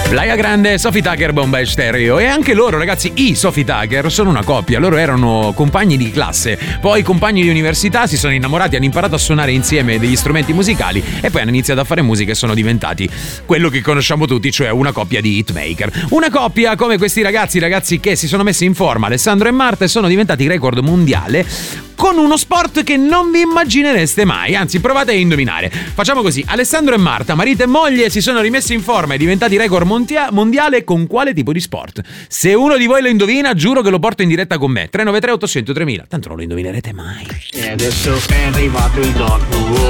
Playa Grande, Sophie Tucker, Bombay Stereo. E anche loro, ragazzi, i Sophie Tucker sono una coppia. Loro erano compagni di classe, poi compagni di università, si sono innamorati, hanno imparato a suonare insieme degli strumenti musicali e poi hanno iniziato a fare musica e sono diventati quello che conosciamo tutti, cioè una coppia di hitmaker. Una coppia come questi ragazzi che si sono messi in forma, Alessandro e Marta, e sono diventati record mondiale con uno sport che non vi immaginereste mai, anzi provate a indovinare. Facciamo così: Alessandro e Marta, marito e moglie, si sono rimessi in forma e diventati record mondiale con quale tipo di sport? Se uno di voi lo indovina, giuro che lo porto in diretta con me. 393 800 3000, tanto non lo indovinerete mai. E adesso è arrivato il dono.